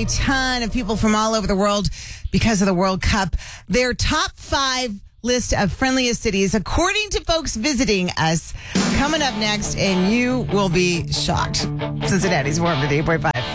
a ton of people from all over the world because of the World Cup. Their top 5 list of friendliest cities, according to folks visiting us, coming up next, and you will be shocked. Cincinnati's Warm to 8.5.